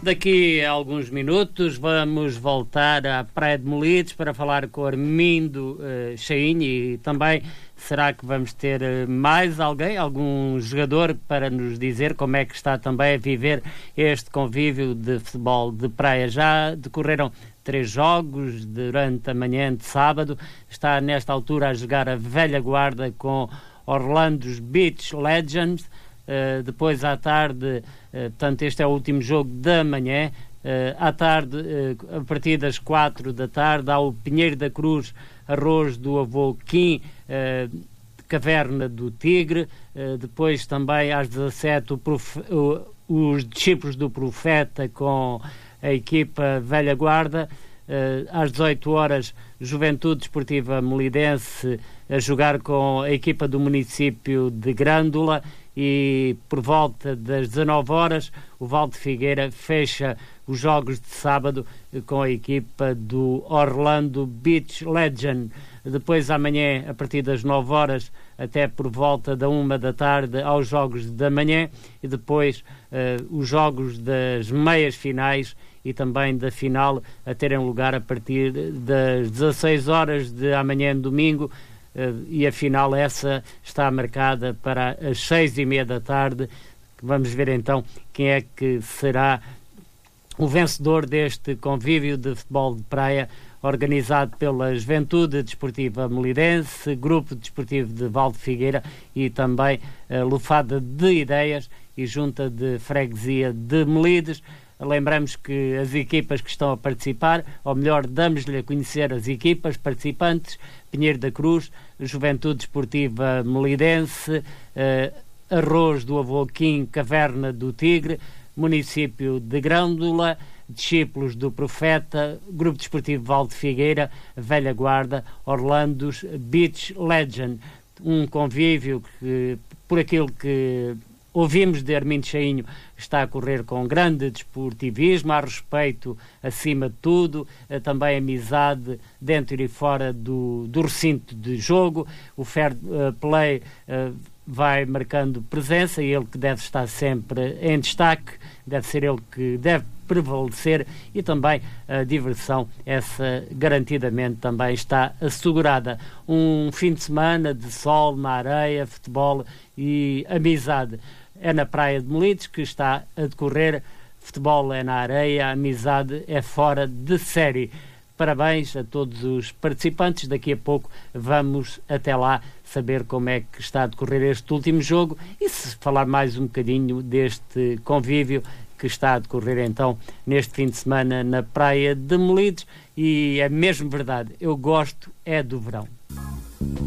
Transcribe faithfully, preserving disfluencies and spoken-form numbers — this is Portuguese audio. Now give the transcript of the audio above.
Daqui a alguns minutos vamos voltar à Praia de Molides para falar com Armindo uh, Chainho, e também será que vamos ter uh, mais alguém, algum jogador, para nos dizer como é que está também a viver este convívio de futebol de praia. Já decorreram três jogos durante a manhã de sábado. Está nesta altura a jogar a velha guarda com Orlando's Beach Legends. Uh, depois à tarde, uh, portanto este é o último jogo da manhã. Uh, à tarde, uh, a partir das quatro da tarde, há o Pinheiro da Cruz, Arroz do Avô Kim, uh, Caverna do Tigre. Uh, depois também às dezassete o profe- o, os discípulos do Profeta com a equipa Velha Guarda. Uh, às dezoito horas, Juventude Desportiva Molidense a jogar com a equipa do município de Grândola. E por volta das dezanove horas o Val de Figueira fecha os jogos de sábado com a equipa do Orlando Beach Legend. Depois amanhã, a partir das nove horas até por volta da uma da tarde, aos jogos da manhã, e depois uh, os jogos das meias finais e também da final a terem lugar a partir das dezasseis horas de amanhã, domingo. Uh, e a final essa está marcada para as seis e meia da tarde. Vamos ver então quem é que será o vencedor deste convívio de futebol de praia organizado pela Juventude Desportiva Molidense, Grupo Desportivo de Val de Figueira e também a Lufada de Ideias e Junta de Freguesia de Molides. Lembramos que as equipas que estão a participar, ou melhor, damos-lhe a conhecer as equipas participantes: Pinheiro da Cruz, Juventude Desportiva Molidense, eh, Arroz do Avô Kim, Caverna do Tigre, Município de Grândola, Discípulos do Profeta, Grupo Desportivo Val de Figueira, Velha Guarda, Orlando's Beach Legend. Um convívio que, por aquilo que ouvimos de Armindo Chainho, está a correr com grande desportivismo, há respeito acima de tudo, também amizade dentro e fora do, do recinto de jogo. O fair play uh, vai marcando presença, e ele que deve estar sempre em destaque, deve ser ele que deve prevalecer, e também a diversão, essa garantidamente também está assegurada. Um fim de semana de sol na areia, futebol e amizade. É na Praia de Molides que está a decorrer. Futebol é na areia, a amizade é fora de série. Parabéns a todos os participantes. Daqui a pouco vamos até lá saber como é que está a decorrer este último jogo e se falar mais um bocadinho deste convívio que está a decorrer então neste fim de semana na Praia de Molides. E é mesmo verdade, eu gosto é do verão.